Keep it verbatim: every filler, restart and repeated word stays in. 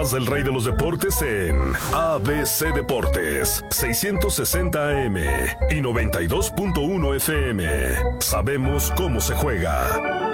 más del rey de los deportes en A B C Deportes, seiscientos sesenta A M y noventa y dos punto uno F M. Sabemos cómo se juega.